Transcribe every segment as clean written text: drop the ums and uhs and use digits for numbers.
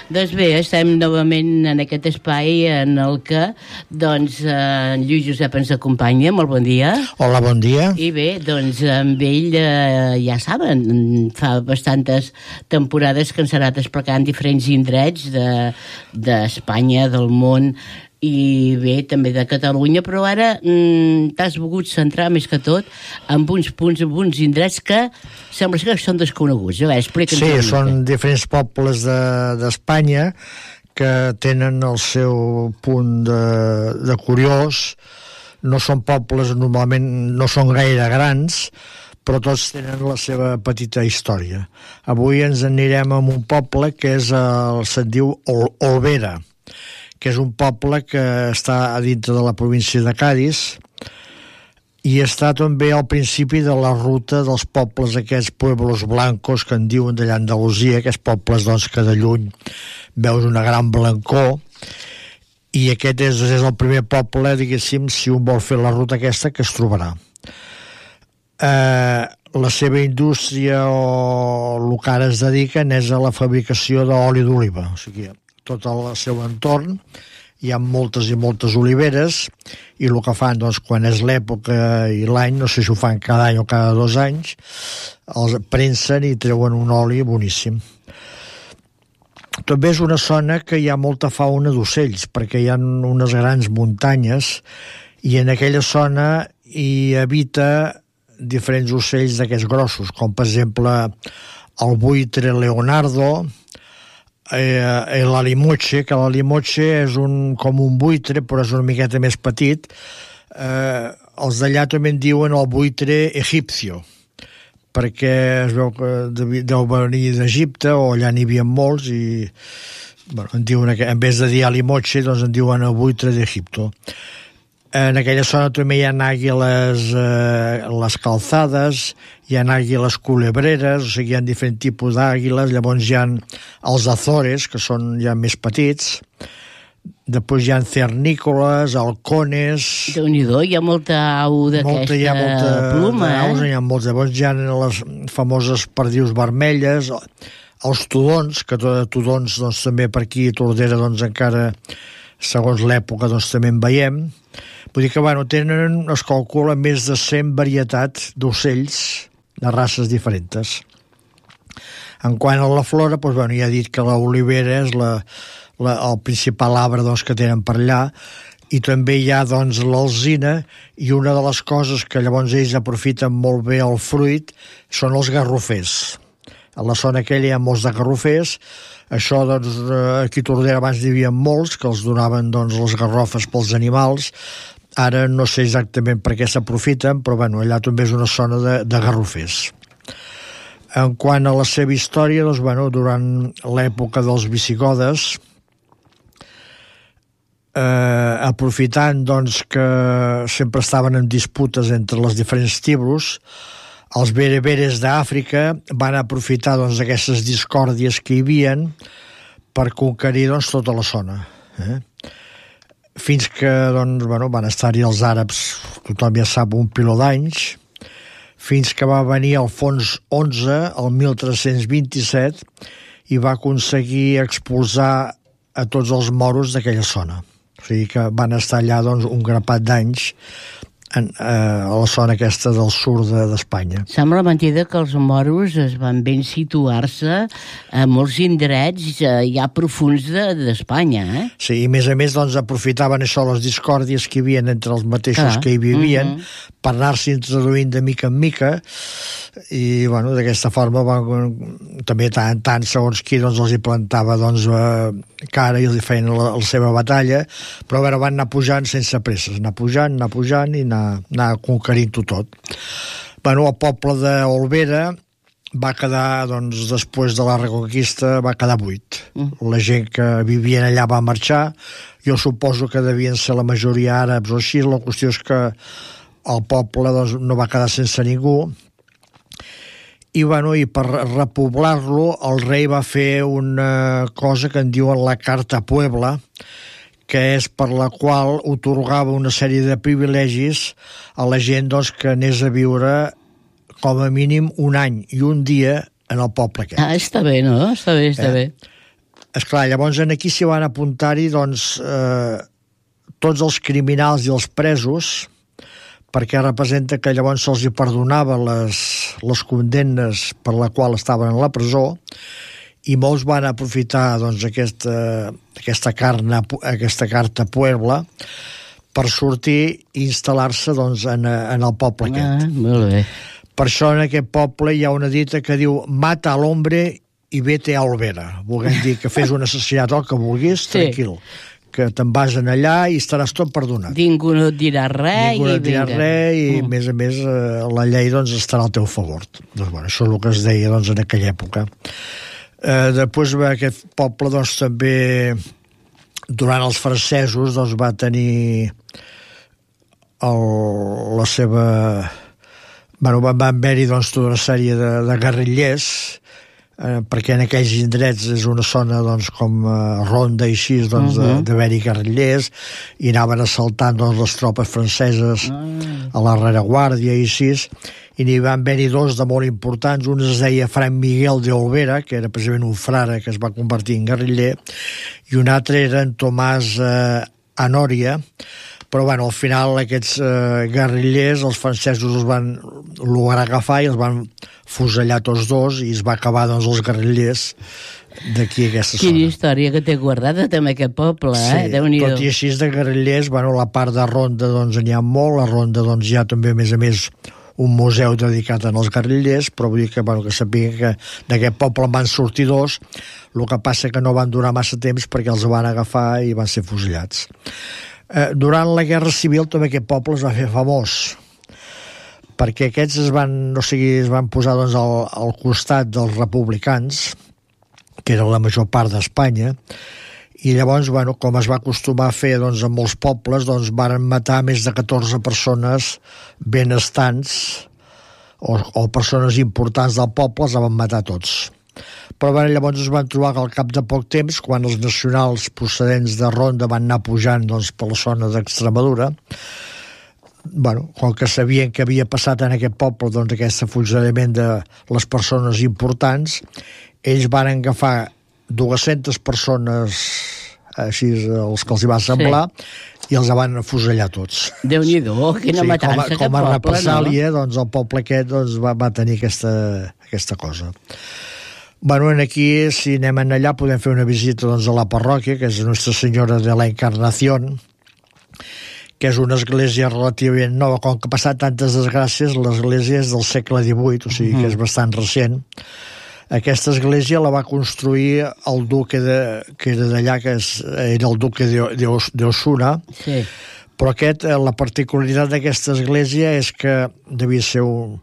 Doncs bé, estem novament en aquest espai en el que en Lluís Josep ens acompanya. Molt bon dia. Hola, bon dia. I bé, doncs amb ell ja saben, fa bastantes temporades que ens ha anat explicant diferents indrets d'Espanya, del món, i bé, també de Catalunya, però ara t'has volgut centrar més que tot en uns punts, en uns indrets que sembla que són desconeguts. A veure, explica'ns. Sí, són diferents pobles d'Espanya que tenen el seu punt de curiós. No són pobles, normalment no són gaire grans, però tots tenen la seva petita història. Avui ens anirem a un poble que se'n diu Olvera, que és un poble que està a dintre de la província de Cadis i està també al principi de la ruta dels pobles, aquests pueblos blancos que en diuen d'allà a Andalusia, aquests pobles doncs, que de lluny veus una gran blancor, i aquest és el primer poble, diguéssim, si un vol fer la ruta aquesta, que es trobarà. La seva indústria o el que ara es dediquen és a la fabricació d'oli d'oliva, o sigui, tot el seu entorn hi ha moltes i moltes oliveres, i el que fan, doncs, quan és l'època i l'any, no sé si ho fan cada any o cada 2 anys, els premsen i treuen un oli boníssim. També és una zona que hi ha molta fauna d'ocells, perquè hi ha unes grans muntanyes, i en aquella zona hi habita diferents ocells d'aquests grossos, com per exemple el buitre leonardo, l'alimoche, que l'alimoche és com un buitre, però és una miqueta més petit. Els d'allà també en diuen el buitre egipcio, perquè es veu que deu venir d'Egipte, o allà n'hi havia molts, i en diuen que en vez de dir alimoche, doncs en diuen el buitre d'Egipto. En aquella zona també hi ha àguiles, les calzades, hi ha àguiles culebreres, o sigui, hi ha diferents tipus d'àguiles. Llavors hi ha els azores, que són ja més petits. Després hi ha cernícoles, halcones. Déu-n'hi-do, hi ha molta au d'aquesta pluma, Hi ha molts. Llavors hi ha les famoses perdius vermelles, els tudons, que tudons doncs, també per aquí a Tordera doncs, encara, segons l'època, doncs, també en veiem. Vull dir que, tenen, es calcula, més de 100 varietats d'ocells de races diferents. En quant a la flora, doncs, ja he dit que l'olivera és el principal arbre doncs, que tenen per allà, i també hi ha doncs, l'alzina, i una de les coses que llavors ells aprofiten molt bé el fruit són els garrofers. A la zona aquella hi ha molts de garrofers. Això, doncs, aquí a Tordera abans n'hi havia molts, que els donaven doncs, les garrofes pels animals. Ara no sé exactament per què s'aprofiten, però allà també és una zona de garrofers. En quant a la seva història, doncs, durant l'època dels visigodes, aprofitant doncs, que sempre estaven en disputes entre les diferents tribus, els bereberes d'Àfrica van aprofitar doncs, aquestes discòrdies que hi havien per conquerir doncs, tota la zona. Fins que doncs, van estar-hi els àrabs, tothom ja sap, un piló d'anys, fins que va venir Alfons XI, el 1327, i va aconseguir expulsar a tots els moros d'aquella zona. O sigui que van estar allà doncs, un grapat d'anys a la zona aquesta del sud d'Espanya. Sembla mentida que els moros es van ben situar-se a molts indrets ja profuns d'Espanya, Sí, i a més doncs, aprofitaven això, les discòrdies que hi havia entre els mateixos que hi vivien, per anar-se introduint de mica en mica, i d'aquesta forma també tant segons qui doncs, els hi plantava doncs, cara i els hi feien la seva batalla, però van anar pujant sense presses, anar pujant i anar conquerint-ho tot. El poble d'Olvera va quedar, doncs, després de la Reconquista, va quedar buit. La gent que vivien allà va marxar. Jo suposo que devien ser la majoria àrabs o així. La qüestió és que el poble doncs, no va quedar sense ningú. I per repoblar-lo, el rei va fer una cosa que en diuen la Carta Puebla, que és per la qual otorgava una sèrie de privilegis a la gent doncs, que anés a viure com a mínim un any i un dia en el poble aquest. Està bé, no? Està bé. Esclar, llavors aquí s'hi van apuntar-hi doncs, tots els criminals i els presos, perquè representa que llavors se'ls hi perdonava les condemnes per la qual estaven a la presó, i molts van aprofitar doncs, aquesta carta Puebla per sortir i instal·lar-se doncs, en el poble aquest. Molt bé. Per això en aquest poble hi ha una dita que diu mata a l'hombre i vete a Olvera. Volguem dir que fes un assassinat el que vulguis, tranquil, que te'n vas allà i estaràs tot perdonat. Ningú no et dirà res. Ningú no et dirà res i, a més, la llei doncs, estarà al teu favor. Doncs, bueno, això és el que es deia doncs, en aquella època. Després aquest poble doncs, també durant els francesos doncs, va tenir la seva... Bueno, van haver-hi doncs, tota una sèrie de guerrillers, perquè en aquells indrets és una zona doncs, com ronda i així doncs, d'haver-hi guerrillers, i anaven assaltant doncs, les tropes franceses a la rereguàrdia i així, i n'hi van haver-hi dos de molt importants. Un es deia Fray Miguel de Olvera, que era precisament un frare que es va convertir en guerriller, i un altre era en Tomàs Anòria. Però bueno, al final aquests guerrillers, els francesos els van lograr agafar i els van fusellar tots dos, i es va acabar doncs, els guerrillers d'aquí aquesta zona. Quina història que té guardada també aquest poble, Déu-n'hi-do. Tot i així de guerrillers, bueno, la part de Ronda doncs n'hi ha molt, la Ronda doncs hi ha també a més un museu dedicat als guerrillers, però vull dir que, bueno, que sapiguen que d'aquest poble en van sortir dos, el que passa que no van durar massa temps perquè els van agafar i van ser fusillats. Durant la Guerra Civil també aquest poble es va fer famós, perquè aquests es van posar doncs, al costat dels republicans, que era la major part d'Espanya, i llavors, bueno, com es va acostumar a fer doncs, en molts pobles, doncs, van matar més de 14 persones benestants o persones importants del poble, els van matar tots. Però bueno, llavors es van trobar que al cap de poc temps, quan els nacionals procedents de Ronda van anar pujant doncs, per la zona d'Extremadura, bueno, com que sabien que havia passat en aquest poble doncs, aquest afusellament de les persones importants, ells van agafar 200 persones, així els que els hi va semblar, i els van afusellar tots. Déu-n'hi-do, quina matança, com a represàlia, no? Doncs el poble aquest doncs, va tenir aquesta cosa. Bueno, aquí, si anem allà, podem fer una visita doncs, a la parròquia, que és Nostra Senyora de la Encarnación, que és una església relativament nova. Com que ha passat tantes desgràcies, l'església és del segle XVIII, o sigui que és bastant recent. Aquesta església la va construir el duque que era d'allà, que era el duque d'Osuna, però la particularitat d'aquesta església és que devia ser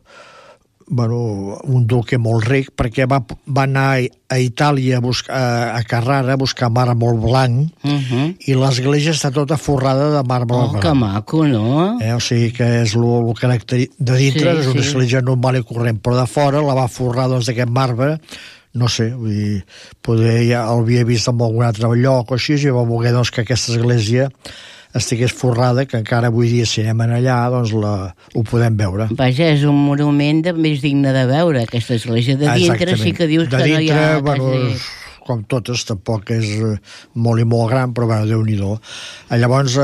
un duque molt ric, perquè va anar a Itàlia a Carrara a buscar màrmol blanc, i l'església està tota forrada de màrmol blanc. Que maco, no? O sigui que és el característic de dintre, és una església normal i corrent, però de fora la va forrar doncs, d'aquest marbre, no sé, vull dir, poder ja l'havia vist en algun altre lloc o així, i va voler doncs, que aquesta església estigués forrada, que encara avui dia si anem allà doncs ho podem veure. Vaja, és un monument més digne de veure, aquesta església de dintre. Sí que dius que no hi ha... Bueno, com totes, tampoc és molt i molt gran, però bueno, Déu-n'hi-do. Llavors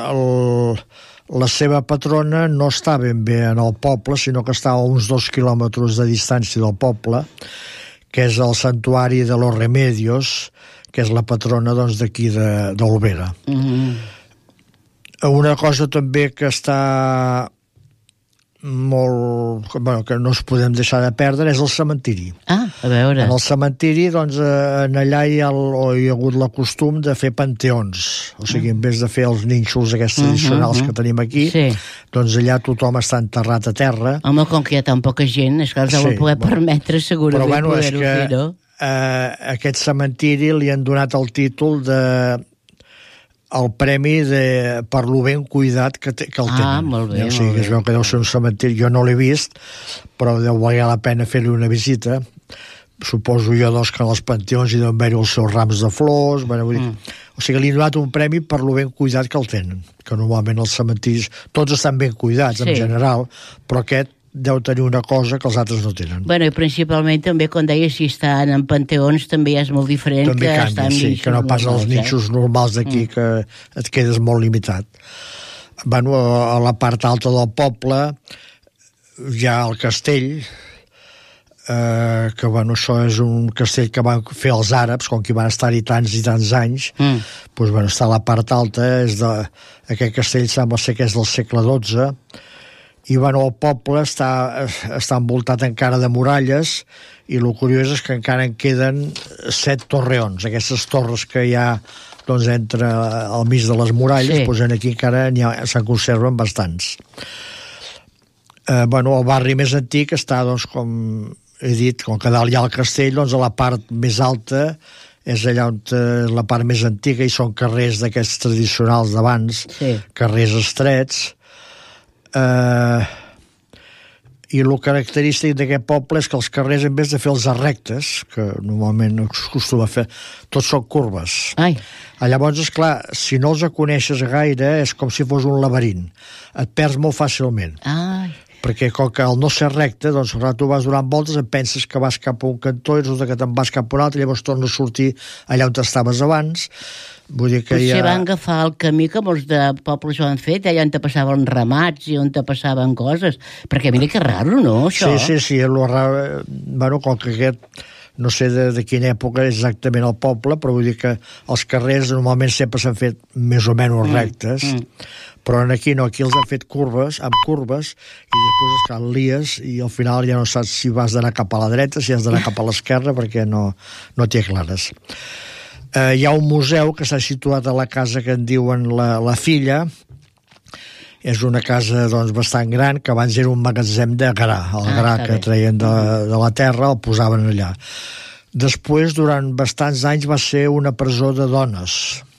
la seva patrona no està ben bé en el poble, sinó que està a uns 2 quilòmetres de distància del poble, que és el santuari de los Remedios, que és la patrona doncs, d'aquí d'Olvera. Una cosa també que està molt... Bueno, que no es podem deixar de perdre és el cementiri. A veure. En el cementiri, doncs, allà hi ha hagut la costum de fer panteons. O sigui, en vez de fer els nínxols aquests tradicionals que tenim aquí, doncs allà tothom està enterrat a terra. Home, com que hi ha tan poca gent, és que els heu poder permetre segurament poder-ho fer, no? Aquest cementiri li han donat el títol de el premi per lo ben cuidat que el tenen. Molt bé, o sigui, que es veu que deu ser un cementiri, jo no l'he vist, però deu valer la pena fer-li una visita. Suposo jo doncs, que en els panteons hi deuen haver els seus rams de flors, vull dir, o sigui, li han donat un premi per lo ben cuidat que el tenen, que normalment els cementiris tots estan ben cuidats en general, però aquest deu tenir una cosa que els altres no tenen. Bueno, i principalment també, quan deies, si estan en panteons també ja és molt diferent també que canvia, estan sí, que no pas als nínxols normals d'aquí, que et quedes molt limitat. Bueno, a la part alta del poble hi ha el castell, que bueno, això és un castell que van fer els àrabs, com que van estar-hi tants i tants anys, doncs bueno, està a la part alta, aquest castell sembla ser que és del segle XII, i bueno, el poble està envoltat encara de muralles, i el curiós és que encara en queden 7 torreons, aquestes torres que hi ha doncs, entre al mig de les muralles, doncs aquí encara se'n conserven bastants. Bueno, el barri més antic està, doncs, com he dit, com que dalt hi ha el castell, doncs a la part més alta és allà on la part més antiga i són carrers d'aquests tradicionals d'abans, carrers estrets, i el característic d'aquest poble és que els carrers, en vez de fer-los rectes, que normalment es costuma fer, tots són curves. Llavors, esclar, si no els coneixes gaire, és com si fos un laberint. Et perds molt fàcilment. Perquè com que al no ser recte, doncs quan tu vas donant voltes et penses que vas cap a un cantó i resulta que te'n vas cap a un altre, llavors tornes a sortir allà on estaves abans. Vull dir que potser van agafar el camí que molts de pobles ho han fet, allà on te passaven ramats i on te passaven coses, perquè mira que raro, no, això? Sí, bueno, com que aquest no sé de quina època exactament el poble, però vull dir que els carrers normalment sempre s'han fet més o menys rectes, però aquí no, aquí els han fet curves, amb curves, i després estan lies, i al final ja no saps si vas d'anar cap a la dreta, si has d'anar cap a l'esquerra, perquè no t'hi aclares. Hi ha un museu que està situat a la casa que en diuen la Filla. És una casa doncs, bastant gran, que abans era un magatzem de gra. El gra que treien de la terra el posaven allà. Després, durant bastants anys, va ser una presó de dones.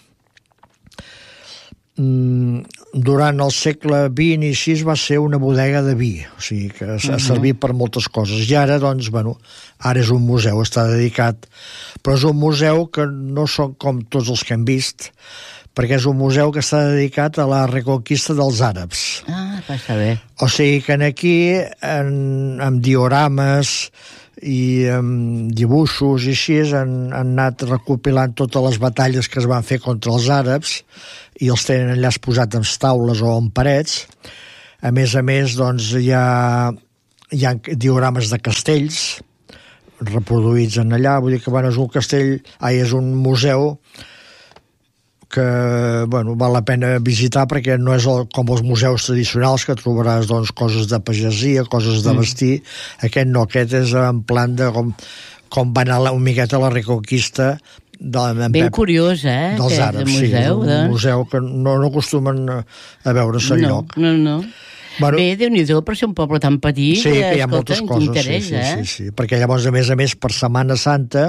Durant el segle XX i VI va ser una bodega de vi, o sigui que ha servit per moltes coses. I ara, doncs, bueno, ara és un museu, està dedicat, però és un museu que no són com tots els que hem vist, perquè és un museu que està dedicat a la reconquista dels àrabs. Passa bé. O sigui que aquí, amb diorames i amb dibuixos i així, han anat recopilant totes les batalles que es van fer contra els àrabs i els tenen allà posats en taules o en parets. A més, doncs, hi ha diorames de castells reproduïts en allà. Vull dir que bueno, és un museu que bueno, val la pena visitar perquè no és com els museus tradicionals que trobaràs doncs, coses de pagesia, coses de vestir. Aquest no, aquest és en plan de com va anar una miqueta la reconquista ben curiós, dels àrabs. Sí, és un museu que no acostumen a veure's enlloc. No. Bueno, bé, Déu-n'hi-do, per ser un poble tan petit, sí, que hi ha moltes coses, sí. Perquè llavors, a més, per Setmana Santa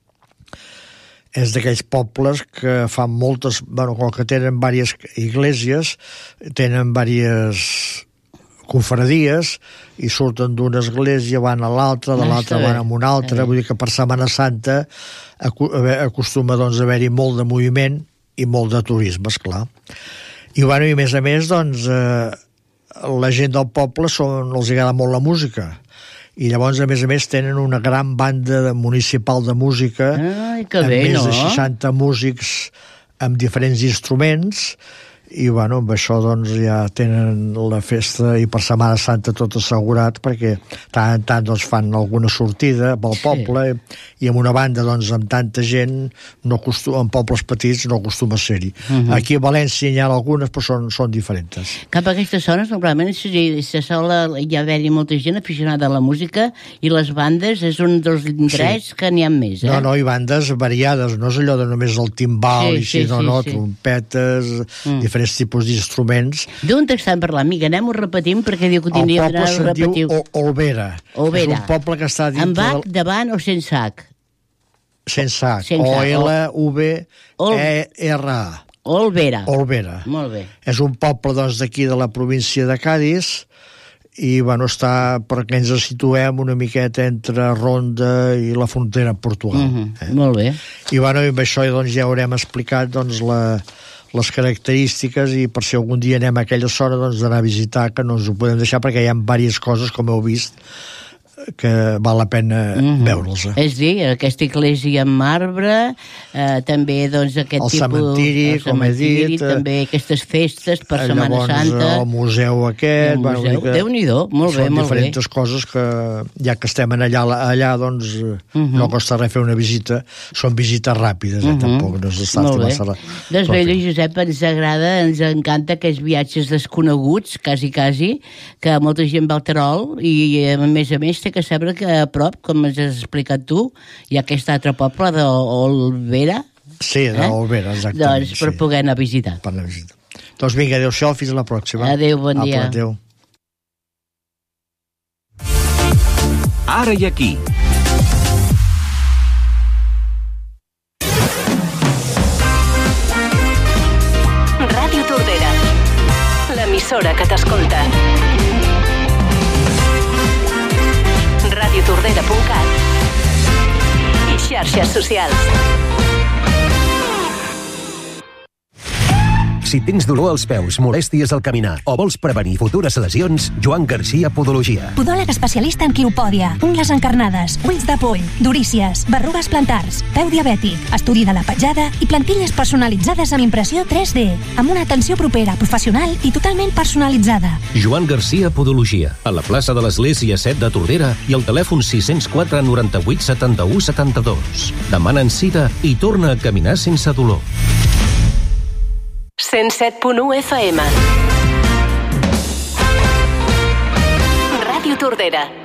és d'aquells pobles que fan moltes, bueno, com que tenen diverses iglésies, tenen diverses confradies i surten d'una església, van a l'altra, de l'altra van a una altra, vull dir que per Setmana Santa acostuma doncs a haver-hi molt de moviment i molt de turisme, esclar. I bueno, i a més, doncs, la gent del poble els agrada molt la música. I llavors, a més, tenen una gran banda municipal de música amb més de 60 músics amb diferents instruments i, bueno, amb això, doncs, ja tenen la festa i per Setmana Santa tot assegurat perquè tant en tant, doncs, fan alguna sortida pel poble i amb una banda, doncs, amb tanta gent en pobles petits no acostuma a ser-hi. Aquí a València hi ha algunes, però són diferents. Cap a aquestes zones, normalment, se sol haver-hi molta gent aficionada a la música i les bandes és un dels indrets que n'hi ha més, No, i bandes variades, no és allò de només el timbal i així, trompetes, diferents tipus d'instruments. D'on estan parlant? Mica, anem-ho repetint perquè diu que tindríem d'anar a repetir. El poble se'n diu Olvera. És un poble que està dins... Amb H davant o sense H? Sense H. O-L-V-E-R-A. Olvera. Molt bé. És un poble, doncs, d'aquí de la província de Cadis i, bueno, està, perquè ens situem una miqueta entre Ronda i la frontera amb Portugal. Molt bé. I, bueno, amb això, doncs, ja haurem explicat, doncs, les característiques, i per si algun dia anem a aquella zona, doncs d'anar a visitar, que no ens ho podem deixar, perquè hi ha diverses coses, com heu vist, que val la pena veure-les. És a dir, aquesta església en marbre, també doncs aquest cementiri, com he dit, també aquestes festes per Setmana Santa. El museu aquest. Déu-n'hi-do, molt bé, molt bé. Són diferents coses que, ja que estem allà, doncs no costa res fer una visita. Són visites ràpides, tampoc no s'està massa ràpid. Doncs bé, Josep, ens agrada, ens encanta aquests viatges desconeguts, quasi, que molta gent va al Terol, i a més té que saber que a prop, com ens has explicat tu, hi ha aquest altre poble d'Olvera. Sí, d'Olvera, exactament. Doncs per poder anar a visitar. Per anar a visitar. Doncs vinga, adéu-siau, fins a la pròxima. Adéu, bon dia. Adéu. Ara i aquí. Ràdio Tordera, l'emissora que t'escolta. radiotordera.cat i xarxes socials. Si tens dolor als peus, molèsties al caminar o vols prevenir futures lesions, Joan Garcia Podologia. Podòleg especialista en quiopòdia, ungles encarnades, ulls de poll, durícies, berrugues plantars, peu diabètic, estudi de la petjada i plantilles personalitzades amb impressió 3D, amb una atenció propera, professional i totalment personalitzada. Joan Garcia Podologia, a la plaça de l'Església 7 de Tordera i al telèfon 604 98 71 72. Demanen cita i torna a caminar sense dolor. 107.1 FM. Ràdio Tordera.